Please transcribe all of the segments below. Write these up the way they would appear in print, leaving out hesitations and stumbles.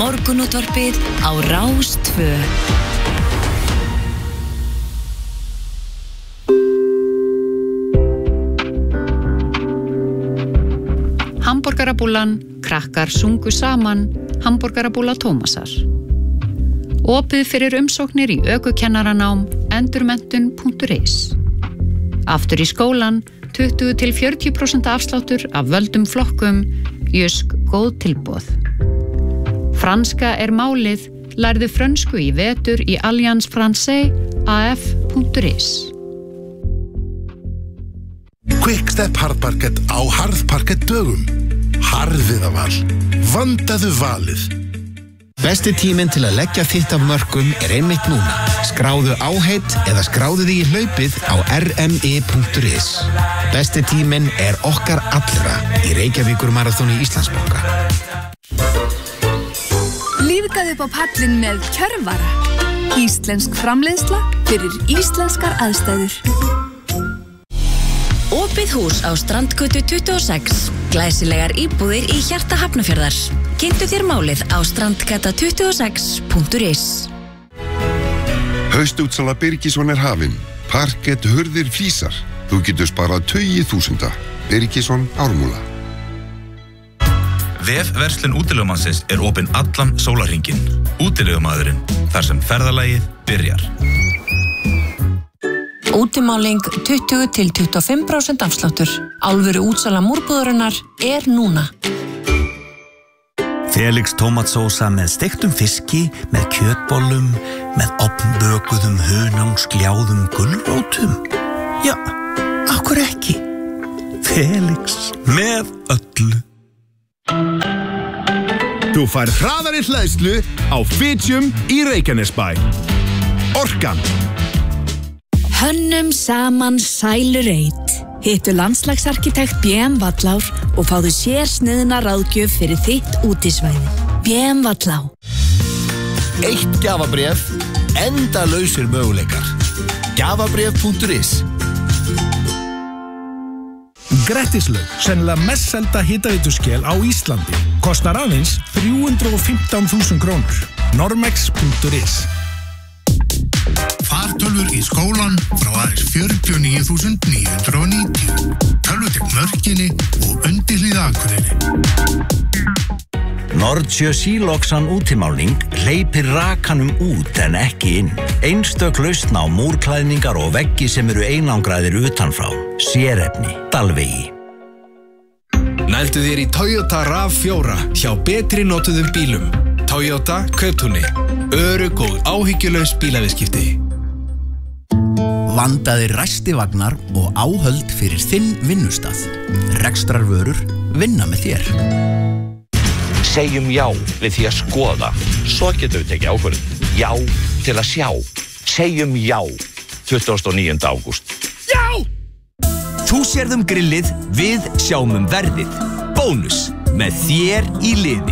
Morgunútvarpið á Rás 2. Hamborgarabúlan, krakkar sungu saman, hamborgarabúla Tómasar. Opið fyrir umsóknir í ökukennaranám, endurmenntun.is. Aftur í skólan, 20-40% afsláttur af völdum flokkum, Jysk góð tilboð. Franska málið, lærðu frönsku í vetur í Alliance Français, af.is. Quickstep harðparkett á harðparkett dögum. Harðiðaval. Vandaðu valið. Besti tíminn til að leggja þitt af mörkum einmitt núna. Skráðu áheit eða skráðu þig í hlaupið á rmi.is. Besti tíminn okkar allra í Reykjavíkurmaraþoni Íslandsbanka. Lífgaðu upp á pallinn með Kjörvara. Íslensk framleiðsla fyrir íslenskar aðstæður. Opið hús á Strandgötu 26. Glæsilegar íbúðir í hjarta Hafnarfjarðar. Kynntu þér málið á strandgata26.is. Haustútsala Birgisson hafin. Parkett, hurðir, flísar. Þú getur sparað tugi þúsunda. Birgisson Ármúla. Vefverslun útilegumannsins opin allan sólarhringinn. Útilegumaðurinn, þar sem ferðalagið byrjar. Útimáling 20-25% afsláttur. Alvöru útsala múrbúðurinnar núna. Felix tómatsósa með steiktum fiski, með kjötbollum, með ofnbökuðum hunangsljáðum gulrótum. Já, akkur ekki. Felix með öllu. Þú fær hraðari hleðslu á Fitjum í Reykjanesbæ. Orkan. Hönnum saman sælureit. Hittu landslagsarkitekt BM Vallár og fáðu sérsniðna ráðgjöf fyrir þitt útisvæði. BM Vallá. 1 gjafabréf, endalausir möguleikar. Gjafabréf.is. Grettislaug, sennilega mest selda hitaveituskel á Íslandi. Kostar aðeins 315.000 krónur. Normex.is. Fartölvur í skólan frá aðeins 49.990. Tölvutekn Mörkinni og undirhlíð Akureyri. Nordsjö Síloksan útimálning hleypir rakanum út en ekki inn. Einstök lausn á múrklæðningar og veggi sem eru einangraðir utanfrá. Sérefni, Dalvegi. Nældu þér í Toyota RAV4 hjá betri notuðum bílum. Toyota Kauptúni. Örugg og áhyggjulaus bílaviðskipti. Vandaðir ræstivagnar og áhöld fyrir þinn vinnustað. Rekstrarvörur vinna með þér. Segjum já við því að skoða. Svo getum við tekið ákvörðun. Já til að sjá. Segjum já 29. ágúst. Já! Þú sérð grillið, við sjáum verðið. Bónus með þér í liði.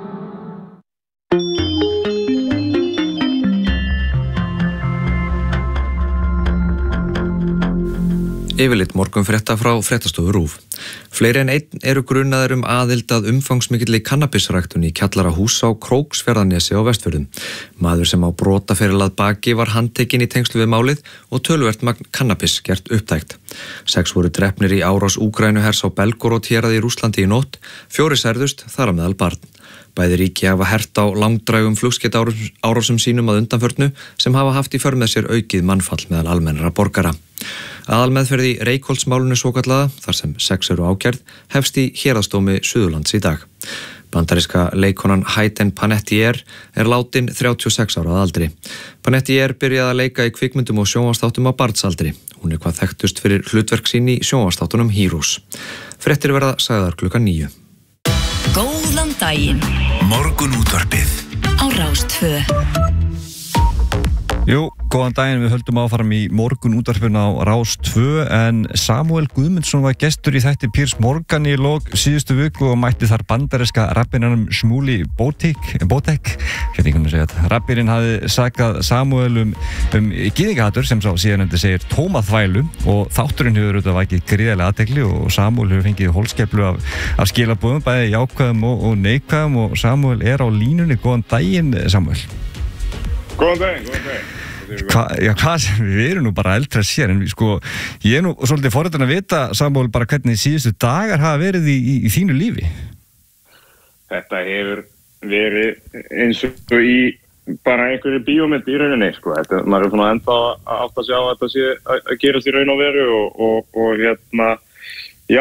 Yfirlit morgunfrétta frá fréttastofu RÚV. Fleiri en einn eru grunaðir aðild að umfangsmikilli kannabisræktun í kjallara hús á Króksfjarðarnesi á Vestfjörðum. Maður sem á brotaferil að baki var handtekinn í tengslu við málið og töluvert magn kannabis gert upptækt. 6 voru drepnir í árás Úkraínuhers á Belgorod héraði í Rússlandi í nótt, 4 særðust, þar á meðal barn. Bæði ríki hafa hert á langdrægum flugskeytaárásum sínum að undanförnu sem hafa haft í för með sér aukið mannfall meðal almennra borgara. Aðalmeðferð í Reykholtsmálinu svokallaða, þar sem 6 eru ákærð, hefst í héraðsdómi Suðurlands í dag. Bandaríska leikkonan Hayden Panettiere látin 36 ára að aldri. Panettiere byrjaði að leika í kvikmyndum og sjónvarpsþáttum á barnsaldri. Hún hvað þekktust fyrir hlutverk sín í sjónvarpsþáttunum Heroes. Fréttir verða sagðar klukkan 9. Góðan daginn. Morgunútvarpið á Rás 2. Jú, góðan daginn, við höldum áfram í morgun útvarpinu á Rás 2 en Samuel Guðmundsson var gestur í þætti Piers Morgan í lok síðustu viku og mætti þar bandaríska rappinanum Shmuley Boteck Rappirinn hafði sakað Samuel gyðingahatur sem sá síðanefndi segir tóma þvælu og þátturinn hefur auðvitað vakið gríðarlega athygli og Samuel hefur fengið holskeflu af skilaboðum bæði jákvæðum og neikvæðum og Samuel á línunni. Góðan daginn, Samuel. Góðan daginn. Við erum nú bara eldri að sér en ég nú svolítið forritin að vita, Samuel, bara hvernig síðustu dagar hafa verið í þínu lífi. Þetta hefur verið eins og í bara einhverju bíómynd í rauninni, maður svona enda að átta sig á að þetta sé að gerast í raun og veru og já,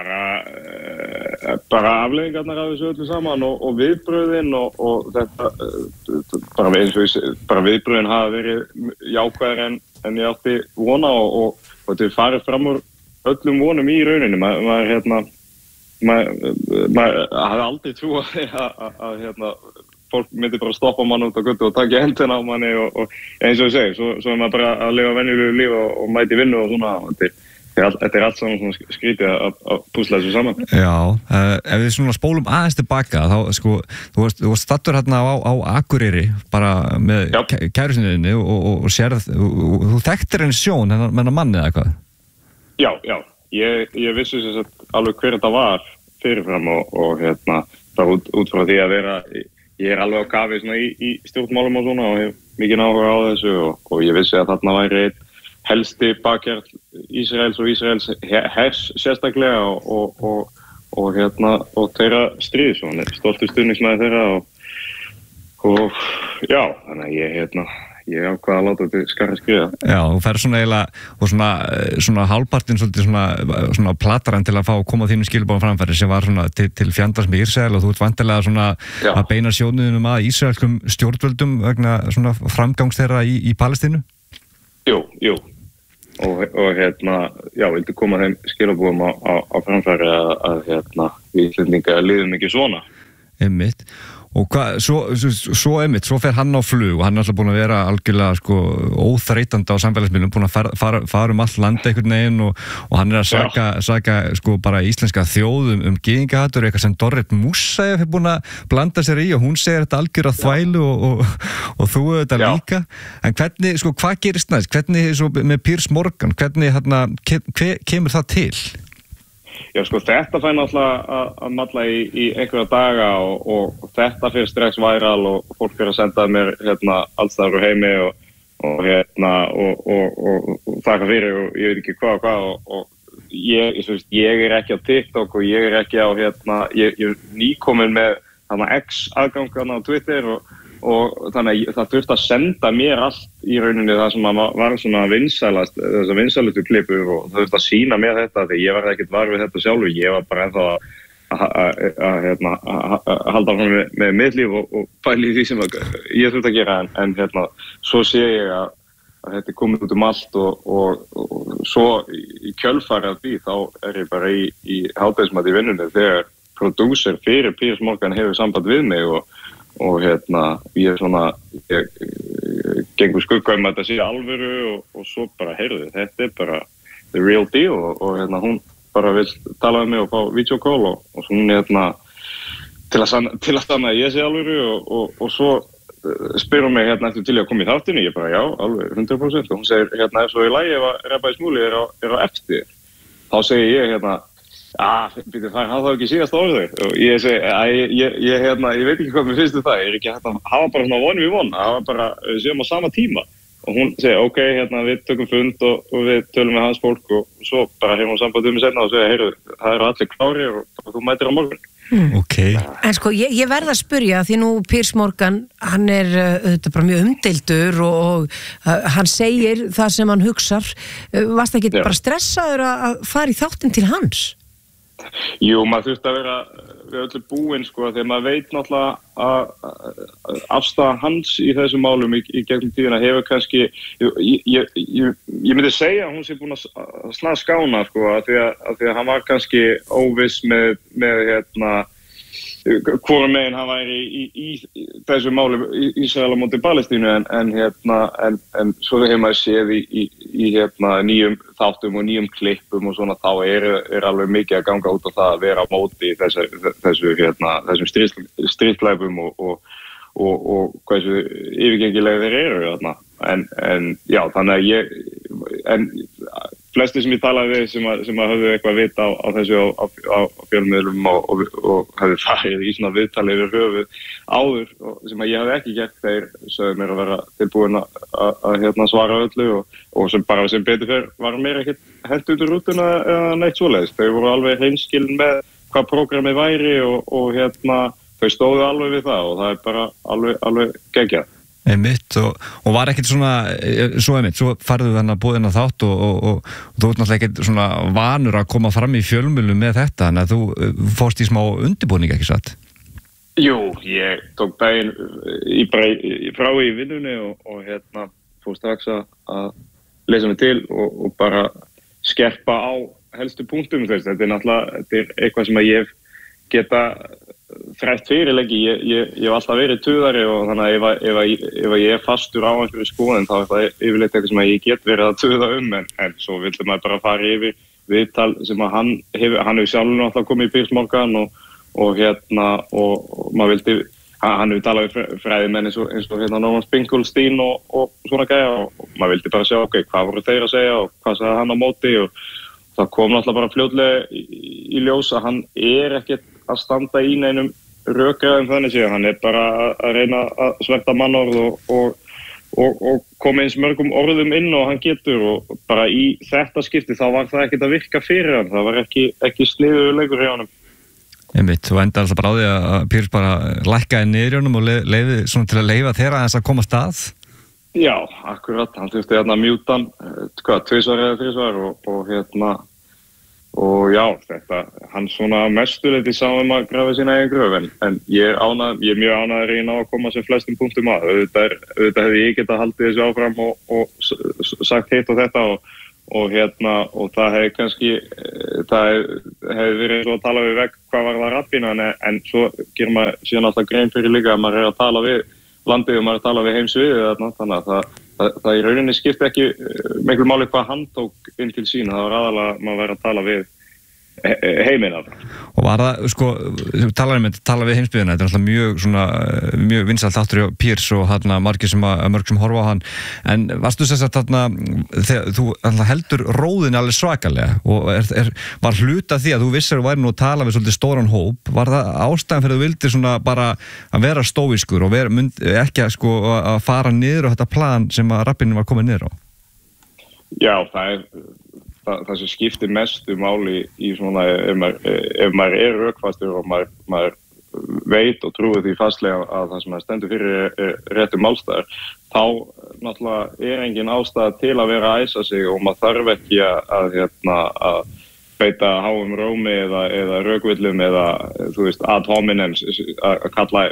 bara afleiðingarnar af þessu öllu saman og viðbröðin og þetta bara viðbröðin hafa verið jákvæðir en ég átti vona og þetta farið fram úr öllum vonum í rauninni. Maður hafði aldrei trú að fólk myndi bara stoppa mann út á götu og taka hendina á manni og eins og ég segi, svo maður bara að lifa venjulegu líf og mæti vinnu og svona. Þetta allt saman svona skrítið að púsla þessu saman. Já, ef við svona spólum aðeins tilbaka þá, þú varst stattur hérna á Akureyri bara með kærusinniðinni og sérð, þú þekktir henni sjón hennar manni eða hvað? Já, ég vissi þess að alveg hver þetta var fyrirfram og bara út frá því að vera, ég alveg á kafi svona í stjórnmálum og svona og hef mikið áhuga á þessu og ég vissi að þarna væri einn helsti bakhjarl Ísraels og Ísraels hers sérstaklega og þeirra stríðs og hann stoltur stuðningsmaður þeirra og já, þannig að ég ákvað að láta þetta skarra skriða. Já, þú fer svona eiginlega og svona hálfpartinn svolítið svona platarann til að fá að koma þínu skilabóðum framfæri sem var svona til fjandans með Ísrael og þú ert vantilega svona að beina sjónuðinum að ísraelskum stjórnvöldum vegna svona framgangs þeirra í Palestínu? Jú. Og já, vildi koma þeim skilabóðum á framfæri að við Íslendingar liðum ekki svona. Einmitt. Og svo fer hann á flug og hann alltaf búin að vera algjörlega óþreytandi á samfélagsmiðlum, búin að fara all land einhvern veginn og hann að saka bara íslenska þjóðum gyðingahatur, eitthvað sem Dorrit Musaev er búin að blanda sér í og hún segir þetta algjörlega þvælu og þú þetta líka. En hvernig, hvað gerist næst? Hvernig með Piers Morgan, hvernig kemur það til? Já, þetta fær náttúrulega að malla í einhverja daga og þetta fyrir strax væral og fólk fyrir að senda mér alls staðar úr heimi og þakka fyrir og ég veit ekki hvað og ég er ekki á TikTok og ég er ekki á ég er nýkomin með X aðgangan á Twitter og þannig að það þurfti að senda mér allt í rauninni það sem var svona vinsælast, þessar vinsælustu klippur og það þurfti að sýna mér þetta því ég var ekkert var við þetta sjálfur, ég var bara ennþá að halda fram með mitt líf og pæli í því sem ég þurfti að gera en svo sé ég að þetta er komið út allt og svo í kjölfari af því þá er ég bara í hádegismat í vinnunni þegar prodúser fyrir Piers Morgan hefur samband við mig og ég gengur skugga að þetta sé alvöru og svo bara heyrðu, þetta er bara the real deal og hún bara vil tala með mig og fá videocall og hún til að stanna að ég sé alvöru og svo spyr hún mig eftir til að koma í þáttinu, ég bara já, alveg 100% og hún segir ef svo í lagi ef að Rabbi Shmuley er á eftir þá segir ég það hafa þá ekki síðast orðið og ég segi ég veit ekki hvað mér finnst það, ég er ekki hægt að hafa bara svona vonum í von, hafa bara séum á sama tíma og hún segi ok, við tökum fund og við tölum með hans fólk og svo bara hefum við samband mig senna og segja, heyrðu, það eru allir klárir og þú mætir á morgun. Okay. En ég verð að spyrja því nú Piers Morgan, hann er þetta bara mjög umdeildur og hann segir það sem hann hugsar, varst ekki bara stressaður að fara í þáttinn til hans? Jú, maður þurfti að vera við öllu búinn þegar maður veit náttúrulega að afstaða hans í þessum málum í gegnum tíðina hefur kannski ég myndi segja að hún sé búin að slá skána af því að hann var kannski óviss með hvorum megin hann væri í þessu máli Ísrael á móti Palestínu en svo hefur maður séð í nýjum þáttum og nýjum klippum og svona þá er alveg mikið að ganga út á það að vera á móti þessum stríðglæpum og hversu yfirgengilega þeir eru þarna. En já, þannig að flestir sem ég talaði við sem höfðu eitthvað vita á þessu á fjölmiðlum og höfðu farið í svona viðtali yfir höfuð áður sem að ég hafði ekki gert, þeir sögðu mér að vera tilbúin að svara öllu og sem betur fyrir var mér ekkert hent út úr rútuna eða neitt svoleiðis. Þau voru alveg hreinskilin með hvað prógramið væri og þau stóðu alveg við það og það er bara alveg geggjað. Einmitt og var ekkert svo farðu þannig að búðina þátt og þú ert náttúrulega ekkert svona vanur að koma fram í fjölmiðlum með þetta en að þú fórst í smá undirbúning ekki satt? Jú, ég tók daginn frá í vinnunni og fór strax að lesa mig til og bara skerpa á helstu punktum þess. Þetta er náttúrulega eitthvað sem að ég geta þrætt fyrirleggi, ég hef alltaf verið tuðari og þannig að ef ég er fastur á einhverju skoðun þá er það yfirleitt eitthvað sem ég get verið að tuða en svo vildi maður bara fara yfir viðtal sem að hann hefur sjálfur náttúrulega komið í Piers Morgan og maður vildi, hann hefur talað við fræðimenn eins og Norman Finkelstein og svona gæja og maður vildi bara sjá hvað voru þeir að segja og hvað sagði hann á móti og það kom náttúrulega bara fljótlega í ljós að hann ekkert að standa í neinum rökræðum þannig séð, hann bara að reyna að sverta mannorð og koma eins mörgum orðum inn og hann getur og bara í þetta skipti þá var það ekkert að virka fyrir hann, það var ekki sniðugur hjá honum. Einmitt, þú endar alltaf bara á því að Piers bara lækkaði niður í honum og leiði svona til að leyfa þeirra aðeins að koma stað? Já, akkurat, hann þurfti að mjúta hann, 2 eða 3 og já, hann svona mestuleiti sá að grafa sína eigin gröf en ég er mjög ánægður í að koma sem flestum punktum að auðvitað hefði ég getað haldið þessu áfram og sagt hitt og þetta og það hefði kannski það hefði verið eins og að tala við vegg hvað var það rappina en svo gerir maður síðan alltaf grein fyrir líka að maður að tala við landið og maður að tala við heimsviðið þannig að það í rauninni skipti ekki miklu máli hvað hann tók inn til sín, það var aðalega að maður væri að tala við heiminn af það. Og var það, þú tala við heimsbyggðina, þetta er alltaf mjög vinsælt þáttur hjá Piers og mörg sem horfa á hann, en varstu þess að þegar þú heldur róðin alveg svakalega og var hluta því að þú vissir að þú væri nú að tala við svolítið stóran hóp, var það ástæðan fyrir að þú vildir svona bara að vera stóískur og ekki að fara niður á þetta plan sem að rappinu var komið niður á? Já, það sem skiptir mestu máli í svona ef maður er rökfastur og maður veit og trúið því fastlega að það sem maður stendur fyrir réttu málstæðar, þá náttúrulega engin ástæða til að vera að æsa sig og maður þarf ekki að beita háum rómi eða rökvillum eða þú veist ad hominem að kalla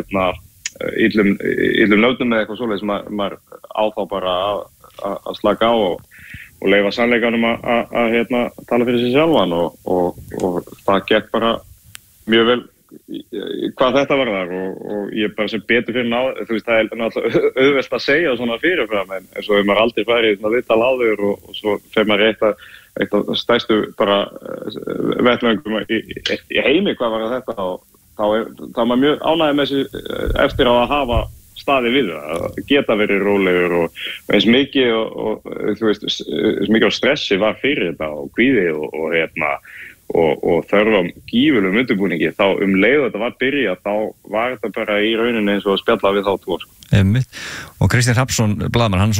illum nöfnum eða eitthvað svoleiðis, maður á þá bara að slaka á og leyfa sannleikanum að tala fyrir sig sjálfan og það gekk bara mjög vel hvað þetta var þar og ég bara sem betur fyrir þú veist, það er náttúrulega auðvelt að segja svona fyrirfram en svo hefur maður aldrei farið í svona viðtal áður og svo fer maður eitt af stærstu bara vettvöngum í heimi hvað var þetta og þá er maður mjög ánægður með sig eftir á að hafa staði við það, að geta verið rólegur og eins mikið og þú veist, eins mikið á stressi var fyrir þetta og kvíði og þörfum gífurlegum undirbúningi, þá leið þetta var byrjað, þá var þetta bara í rauninni eins og að spjalla við þá tvo. Og Kristinn Hrafnsson, blaðamann,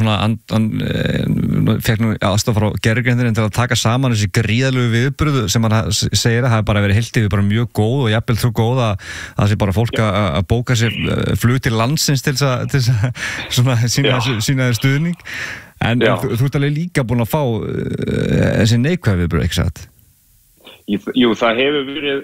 hann fekk nú aðstoð frá gerðurgreindirinn til að taka saman þessi gríðalegu viðburð sem hann segir að það hefði bara verið heilt yfir bara mjög góð og jafnvel svo góð að það sé bara fólk að bóka sér flug til landsins til þess að sína þér stuðning. En þú ert alveg líka búin að fá þessi neikvæð viðburð, ekki satt? Jú, það hefur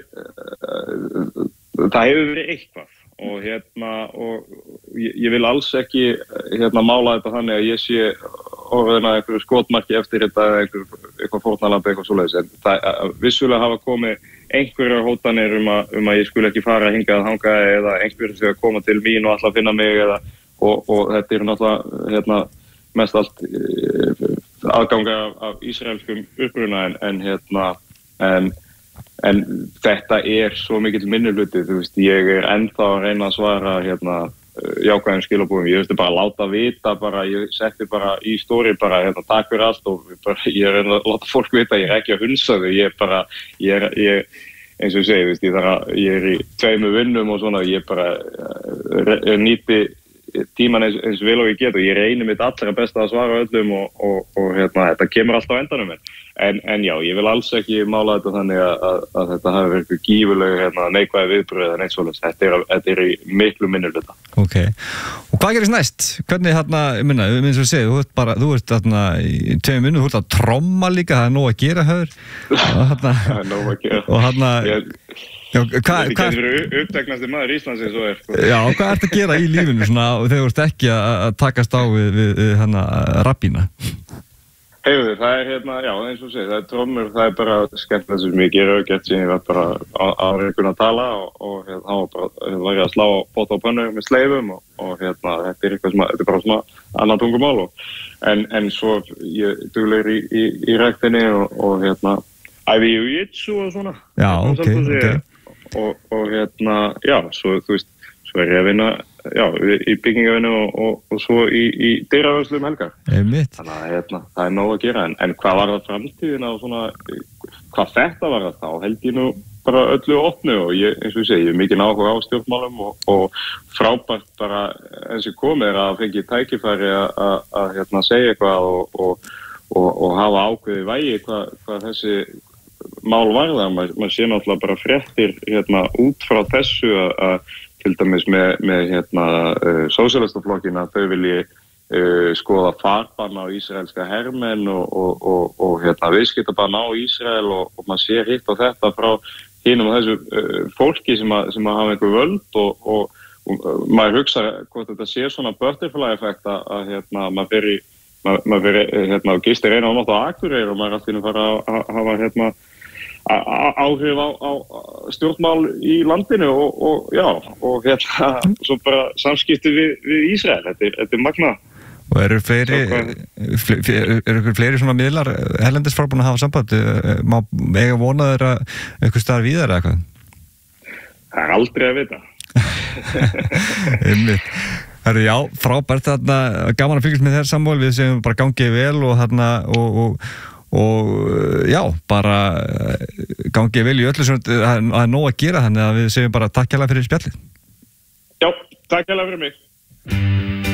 verið eitthvað og ég vil alls ekki mála þetta þannig að ég sé orðin að einhverju skotmarki eftir þetta eða eitthvað fórnarlambi eitthvað svoleiðis en það vissulega hafa komið einhverjar hótanir að ég skuli ekki fara hingað að hanga eða einhverjum sem að koma til mín og alltaf finna mig og þetta náttúrulega mest allt aðganga af ísraelskum uppruna en þetta svo mikill minnihluti, þú veist, ég ennþá að reyna að svara jákvæðum skilabúðum, ég bara að láta vita ég setti bara í story takk fyrir allt og ég að láta fólk vita, ég ekki að hunsa þau, ég eins og ég segi, ég í 2 vinnum og svona, ég bara nýti tíman eins vel og ég get og ég reyni mitt allra besta að svara öllum og þetta kemur alltaf á endanum en já, ég vil alls ekki mála þetta þannig að þetta hafi verið gífurlega neikvæði viðbröð eða neitt svoleiðis, þetta í miklu minnihluta. Ok, og hvað gerist næst? Hvernig ég minna, eins og ég segi, þú ert í 2 vinnum, þú ert að tromma líka, það nóg að gera höfður Það nóg að gera og Þetta getur verið uppteknasti maður Íslandsins og sko. Já, hvað ertu að gera í lífinu svona þegar þú ert ekki að takast á við rabbína? Heiðu, það já, eins og segið, það trommur, það bara skemmtilegt sem ég gera gett sem ég var bara áreikun að tala og var ég að slá bóta á pönnu með sleifum og þetta eitthvað sem, þetta bara svona annað tungumál en svo ég duglegur í ræktinni og æfi í jiu-jitsu og svona. Já, ok. Og já, svo þú veist, svo ég að vinna, já, í byggingavinnu og svo í dyravörslu helgar. Einmitt. Þannig að það nóg að gera, en hvað var það framtíðina og svona, hvað þetta var það, þá held ég nú bara öllu opnu og ég, eins og ég segi, ég mikið áhuga á stjórnmálum og frábært bara eins og komið að fengi tækifæri að segja eitthvað og hafa ákveði vægi hvað þessi mál varða, maður sé náttúrulega bara fréttir út frá þessu að til dæmis með sósíalistaflokkinn að þau vilji skoða farbann á ísraelska hermenn og viðskiptabann á Ísrael og maður sé hitt á þetta frá hinum og þessu fólki sem að hafa einhver völd og maður hugsa hvort þetta sé svona butterfly-effekt að maður fyrir gistir einu á nótt á Akureyri og maður alltaf fara að hafa áhrif á stjórnmál í landinu og svo bara samskipti við Ísrael, þetta magnað. Og eru fleiri svona miðlar erlendis frá búin að hafa samband? Má eiga vona þeirra eitthvað staðar víðar eða eitthvað? Það aldrei að vita. Einmitt. Herru, já, frábært gaman að fylgjast með þér Samúel, við segjum bara gangið vel og já, bara gangið vel í öllu sem það nóg að gera, þannig að við segjum bara takk hérlega fyrir spjallið. Já, takk hérlega fyrir mig.